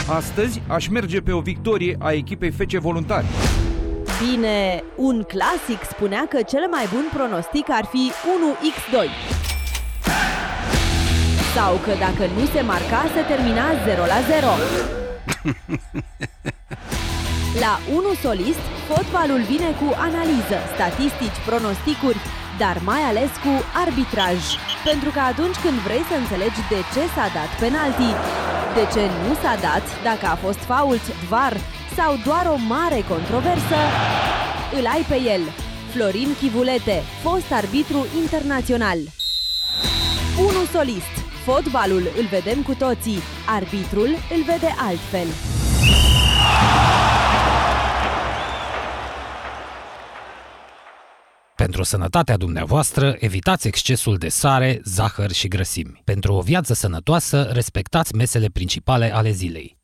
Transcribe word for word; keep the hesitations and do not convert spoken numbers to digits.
Astăzi aș merge pe o victorie a echipei F C Voluntari. Bine, un clasic spunea că cel mai bun pronostic ar fi unu la doi. Sau că dacă nu se marca, se termina zero la zero. La unu solist, fotbalul vine cu analiză, statistici, pronosticuri, dar mai ales cu arbitraj. Pentru că atunci când vrei să înțelegi de ce s-a dat penalti, de ce nu s-a dat, dacă a fost fault, V A R sau doar o mare controversă, îl ai pe el, Florin Chivulete, fost arbitru internațional. unu solist. Fotbalul îl vedem cu toții, arbitrul îl vede altfel. Pentru sănătatea dumneavoastră, evitați excesul de sare, zahăr și grăsimi. Pentru o viață sănătoasă, respectați mesele principale ale zilei.